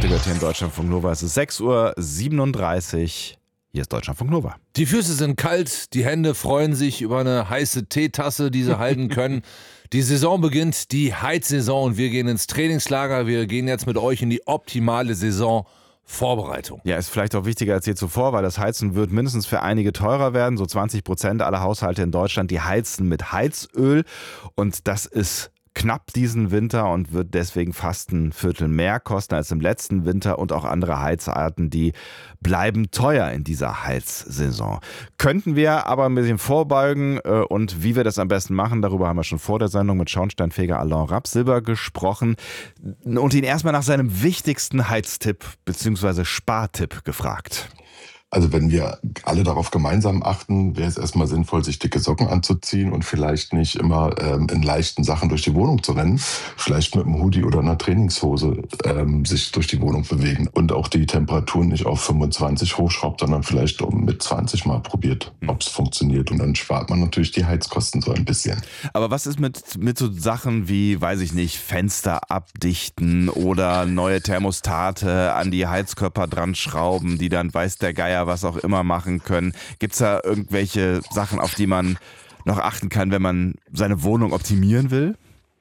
habt ihr gehört hier in Deutschlandfunk Nova. Es ist 6:37 Uhr. Hier ist Deutschlandfunk Nova. Die Füße sind kalt, die Hände freuen sich über eine heiße Teetasse, die sie halten können. Die Saison beginnt, die Heizsaison, und wir gehen ins Trainingslager. Wir gehen jetzt mit euch in die optimale Saisonvorbereitung. Ja, ist vielleicht auch wichtiger als je zuvor, weil das Heizen wird mindestens für einige teurer werden. So 20% aller Haushalte in Deutschland, die heizen mit Heizöl. Und das ist knapp diesen Winter und wird deswegen fast ein Viertel mehr kosten als im letzten Winter, und auch andere Heizarten, die bleiben teuer in dieser Heizsaison. Könnten wir aber ein bisschen vorbeugen, und wie wir das am besten machen, darüber haben wir schon vor der Sendung mit Schornsteinfeger Alain Rapsilber gesprochen und ihn erstmal nach seinem wichtigsten Heiztipp bzw. Spartipp gefragt. Also wenn wir alle darauf gemeinsam achten, wäre es erstmal sinnvoll, sich dicke Socken anzuziehen und vielleicht nicht immer in leichten Sachen durch die Wohnung zu rennen. Vielleicht mit einem Hoodie oder einer Trainingshose sich durch die Wohnung bewegen und auch die Temperatur nicht auf 25 hochschraubt, sondern vielleicht mit 20 mal probiert, ob es funktioniert. Und dann spart man natürlich die Heizkosten so ein bisschen. Aber was ist mit so Sachen wie, weiß ich nicht, Fenster abdichten oder neue Thermostate an die Heizkörper dran schrauben, die dann weiß der Geier was auch immer machen können? Gibt es da irgendwelche Sachen, auf die man noch achten kann, wenn man seine Wohnung optimieren will?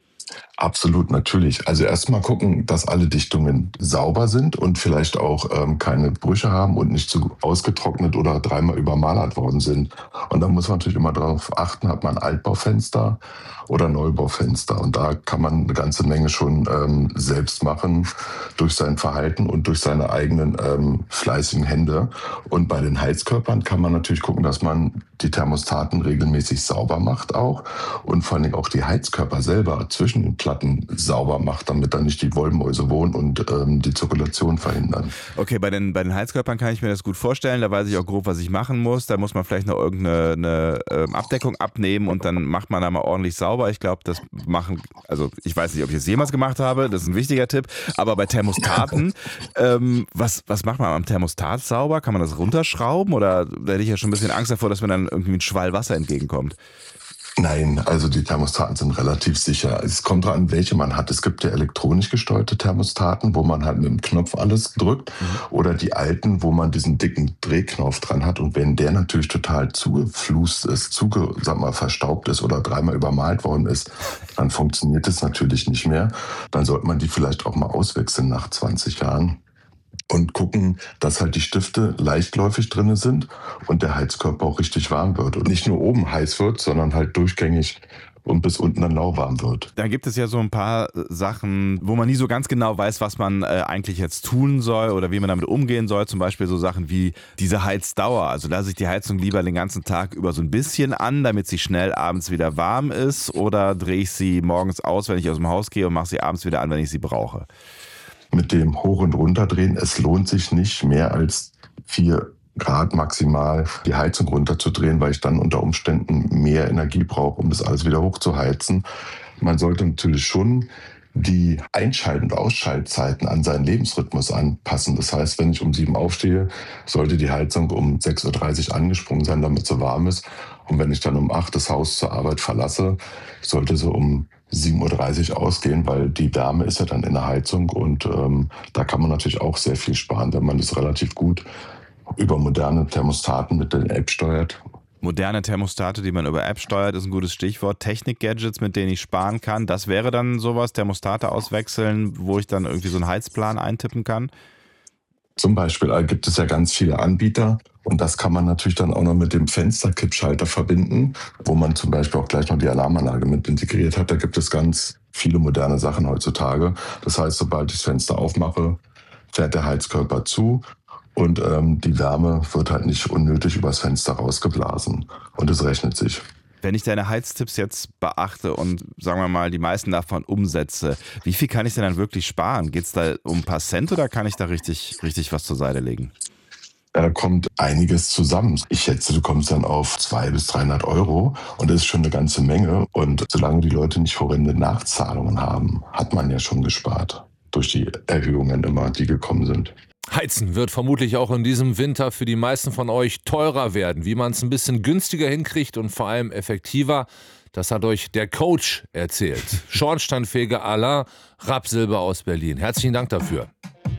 Absolut, natürlich. Also erstmal gucken, dass alle Dichtungen sauber sind und vielleicht auch keine Brüche haben und nicht zu ausgetrocknet oder dreimal übermalert worden sind. Und da muss man natürlich immer darauf achten, hat man Altbaufenster oder Neubaufenster. Und da kann man eine ganze Menge schon selbst machen durch sein Verhalten und durch seine eigenen fleißigen Hände. Und bei den Heizkörpern kann man natürlich gucken, dass man die Thermostaten regelmäßig sauber macht auch und vor allem auch die Heizkörper selber zwischen den Platten sauber macht, damit da nicht die Wollmäuse wohnen und die Zirkulation verhindern. Okay, bei den Heizkörpern kann ich mir das gut vorstellen. Da weiß ich auch grob, was ich machen muss. Da muss man vielleicht noch irgendeine Abdeckung abnehmen und dann macht man da mal ordentlich sauber. Ich glaube, ich weiß nicht, ob ich das jemals gemacht habe. Das ist ein wichtiger Tipp. Aber bei Thermostaten, was macht man am Thermostat sauber? Kann man das runterschrauben? Oder da hätte ich ja schon ein bisschen Angst davor, dass mir dann irgendwie ein Schwall Wasser entgegenkommt. Nein, also die Thermostaten sind relativ sicher. Es kommt dran, welche man hat. Es gibt ja elektronisch gesteuerte Thermostaten, wo man halt mit dem Knopf alles drückt. Oder die alten, wo man diesen dicken Drehknopf dran hat. Und wenn der natürlich total zugeflust ist, verstaubt ist oder dreimal übermalt worden ist, dann funktioniert es natürlich nicht mehr. Dann sollte man die vielleicht auch mal auswechseln nach 20 Jahren. Und gucken, dass halt die Stifte leichtläufig drin sind und der Heizkörper auch richtig warm wird. Und nicht nur oben heiß wird, sondern halt durchgängig und bis unten dann lauwarm wird. Da gibt es ja so ein paar Sachen, wo man nie so ganz genau weiß, was man eigentlich jetzt tun soll oder wie man damit umgehen soll. Zum Beispiel so Sachen wie diese Heizdauer. Also lasse ich die Heizung lieber den ganzen Tag über so ein bisschen an, damit sie schnell abends wieder warm ist, oder drehe ich sie morgens aus, wenn ich aus dem Haus gehe, und mache sie abends wieder an, wenn ich sie brauche? Mit dem Hoch- und Runterdrehen, es lohnt sich nicht mehr als 4 Grad maximal die Heizung runterzudrehen, weil ich dann unter Umständen mehr Energie brauche, um das alles wieder hochzuheizen. Man sollte natürlich schon die Einschalt- und Ausschaltzeiten an seinen Lebensrhythmus anpassen. Das heißt, wenn ich um 7 aufstehe, sollte die Heizung um 6:30 Uhr angesprungen sein, damit sie warm ist. Und wenn ich dann um 8 das Haus zur Arbeit verlasse, sollte sie um 7:30 Uhr ausgehen, weil die Wärme ist ja dann in der Heizung, und da kann man natürlich auch sehr viel sparen, wenn man das relativ gut über moderne Thermostaten mit der App steuert. Moderne Thermostate, die man über App steuert, ist ein gutes Stichwort. Technik-Gadgets, mit denen ich sparen kann, das wäre dann sowas, Thermostate auswechseln, wo ich dann irgendwie so einen Heizplan eintippen kann? Zum Beispiel gibt es ja ganz viele Anbieter, und das kann man natürlich dann auch noch mit dem Fensterkippschalter verbinden, wo man zum Beispiel auch gleich noch die Alarmanlage mit integriert hat. Da gibt es ganz viele moderne Sachen heutzutage. Das heißt, sobald ich das Fenster aufmache, fährt der Heizkörper zu, und die Wärme wird halt nicht unnötig übers Fenster rausgeblasen, und es rechnet sich. Wenn ich deine Heiztipps jetzt beachte und, sagen wir mal, die meisten davon umsetze, wie viel kann ich denn dann wirklich sparen? Geht es da um ein paar Cent oder kann ich da richtig was zur Seite legen? Da kommt einiges zusammen. Ich schätze, du kommst dann auf 200 bis 300 Euro, und das ist schon eine ganze Menge. Und solange die Leute nicht horrende Nachzahlungen haben, hat man ja schon gespart durch die Erhöhungen immer, die gekommen sind. Heizen wird vermutlich auch in diesem Winter für die meisten von euch teurer werden. Wie man es ein bisschen günstiger hinkriegt und vor allem effektiver, das hat euch der Coach erzählt. Schornsteinfeger Alain Rapsilber aus Berlin. Herzlichen Dank dafür.